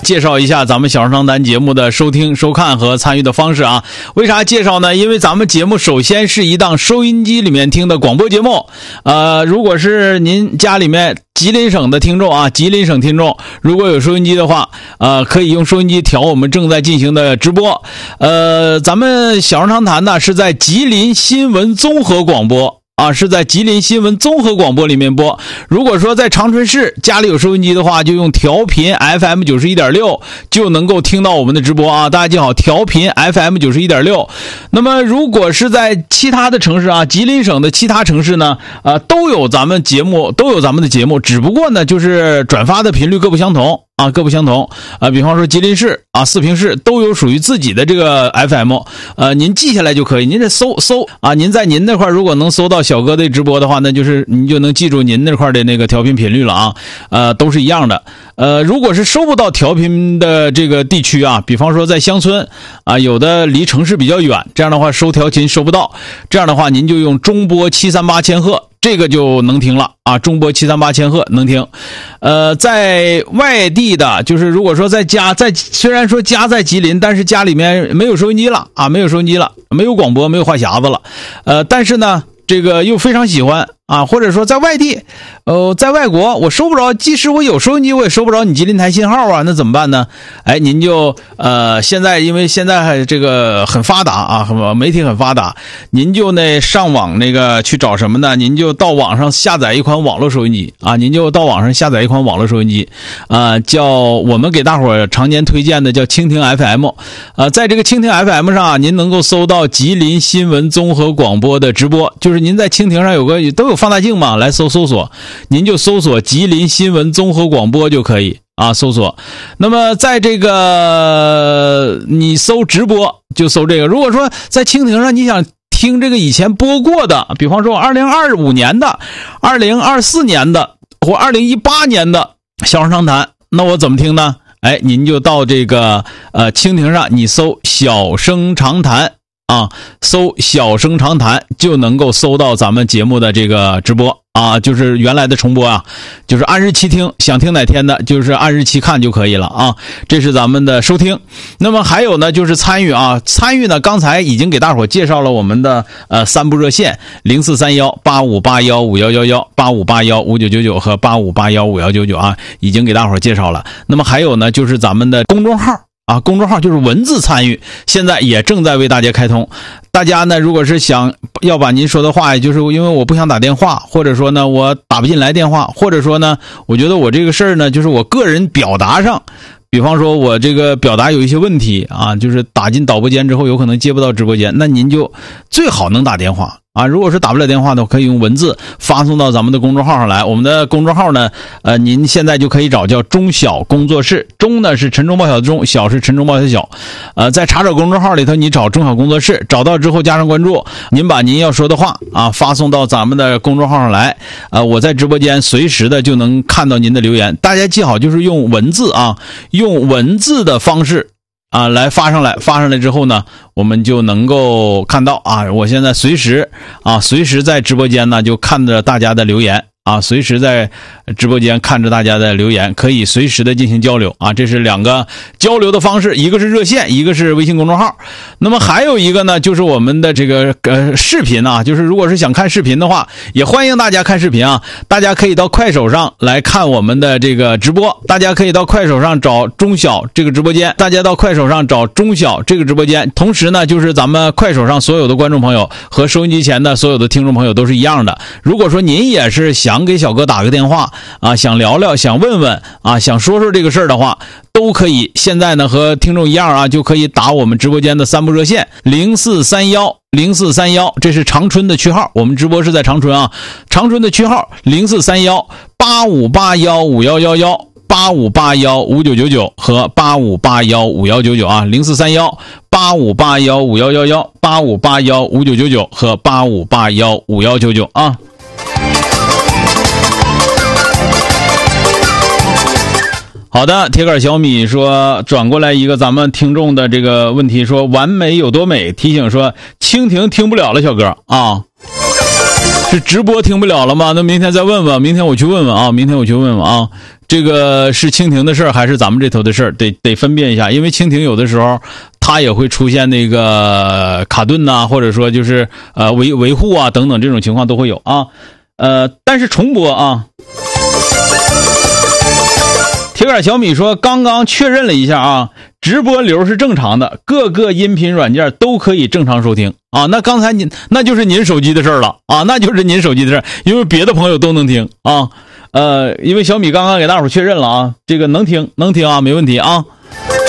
介绍一下咱们小声谈节目的收听、收看和参与的方式啊。为啥介绍呢？因为咱们节目首先是一档收音机里面听的广播节目。如果是您家里面吉林省的听众啊，吉林省听众如果有收音机的话，可以用收音机调我们正在进行的直播。咱们小声谈呢是在吉林新闻综合广播。是在吉林新闻综合广播里面播。如果说在长春市家里有收音机的话，就用调频 FM 91.6 就能够听到我们的直播啊。大家记好，调频 FM 91.6。那么如果是在其他的城市啊，吉林省的其他城市呢，都有咱们的节目，只不过呢就是转发的频率各不相同。比方说吉林市啊、四平市都有属于自己的这个 FM， 您记下来就可以。您这搜啊，您在您那块如果能搜到小哥的直播的话，那就是您就能记住您那块的那个调频频率了啊，都是一样的。如果是收不到调频的这个地区啊，比方说在乡村啊，有的离城市比较远，这样的话收调频收不到，这样的话您就用中波738千赫。这个就能听了啊，中波738千赫能听。在外地的，就是如果说虽然说家在吉林，但是家里面没有收音机了啊，没有广播，没有话匣子了。但是呢，这个又非常喜欢啊，或者说在外地，在外国我收不着，即使我有收音机，我也收不着你吉林台信号啊，那怎么办呢？您就因为现在这个很发达啊，媒体很发达，您就上网去找什么呢？您就到网上下载一款网络收音机啊，叫我们给大伙常年推荐的叫蜻蜓 FM。在这个蜻蜓 FM 上啊，您能够搜到吉林新闻综合广播的直播，就是您在蜻蜓上都有放大镜嘛，来搜索，您就搜索吉林新闻综合广播就可以啊，搜索。那么在这个你搜直播就搜这个。如果说在蜻蜓上你想听这个以前播过的，比方说2025年的、2024年的或2018年的小声谈，那我怎么听呢？您就到这个蜻蜓上你搜小声长谈啊，搜小声长谈就能够搜到咱们节目的这个直播啊，就是原来的重播啊，就是按日期听，想听哪天的就是按日期看就可以了啊。这是咱们的收听。那么还有呢就是参与呢，刚才已经给大伙介绍了我们的3部热线043185815111、85815999和85815199啊，已经给大伙介绍了。那么还有呢就是咱们的公众号啊，公众号就是文字参与，现在也正在为大家开通。大家呢，如果是想要把您说的话，就是因为我不想打电话，或者说呢我打不进来电话，或者说呢我觉得我这个事儿呢，就是我个人表达上，比方说我这个表达有一些问题啊，就是打进导播间之后有可能接不到直播间，那您就最好能打电话啊。如果是打不了电话的，可以用文字发送到咱们的公众号上来。我们的公众号呢，您现在就可以找叫中小工作室，中呢是晨钟报晓的中，小是晨钟报晓的小。在查找公众号里头，你找中小工作室，找到之后加上关注，您把您要说的话啊发送到咱们的公众号上来。我在直播间随时的就能看到您的留言。大家记好，就是用文字啊，用文字的方式啊来发上来之后呢，我们就能够看到啊。我现在随时在直播间呢就看着大家的留言啊，随时在直播间看着大家的留言，可以随时的进行交流啊。这是两个交流的方式，一个是热线，一个是微信公众号。那么还有一个呢，就是我们的这个视频啊，就是如果是想看视频的话，也欢迎大家看视频啊。大家可以到快手上来看我们的这个直播，大家可以到快手上找中小这个直播间，同时呢，就是咱们快手上所有的观众朋友和收音机前的所有的听众朋友都是一样的。如果说您也是想给小哥打个电话啊，想聊聊，想问问啊，想说说这个事儿的话，都可以。现在呢和听众一样啊，就可以打我们直播间的3部热线0431，这是长春的区号，我们直播是在长春啊，长春的区号043185815111。85815999和85815199啊，043185815111，85815999和85815199啊。好的，铁杆小米说转过来一个咱们听众的这个问题，说完美有多美，提醒说蜻蜓听不了了，小哥啊，是直播听不了了吗？那明天再问问，明天我去问问啊。 这个是蜻蜓的事儿还是咱们这头的事儿，得分辨一下，因为蜻蜓有的时候它也会出现那个卡顿呐，或者说就是维护啊等等这种情况都会有啊。但是重播啊。铁杆小米说，刚刚确认了一下啊，直播流是正常的，各个音频软件都可以正常收听啊。那刚才那就是您手机的事儿了啊，那就是您手机的事儿，因为别的朋友都能听啊。因为小米刚刚给大伙确认了啊，这个能听啊，没问题啊。